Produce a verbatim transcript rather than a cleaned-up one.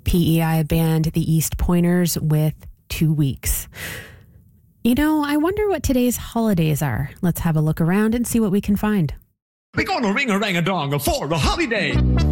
P E I banned the East Pointers with two weeks. You know, I wonder what today's holidays are. Let's have a look around and see what we can find. We're gonna ring a rang a dong for a holiday.